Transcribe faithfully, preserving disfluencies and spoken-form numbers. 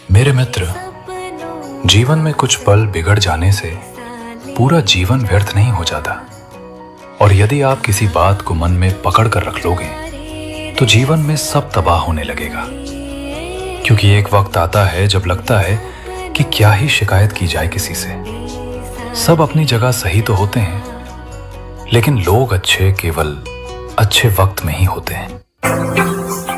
मेरे मित्र, जीवन में कुछ पल बिगड़ जाने से पूरा जीवन व्यर्थ नहीं हो जाता। और यदि आप किसी बात को मन में पकड़ कर रख लोगे तो जीवन में सब तबाह होने लगेगा। क्योंकि एक वक्त आता है जब लगता है कि क्या ही शिकायत की जाए किसी से। सब अपनी जगह सही तो होते हैं, लेकिन लोग अच्छे केवल अच्छे वक्त में ही होते हैं।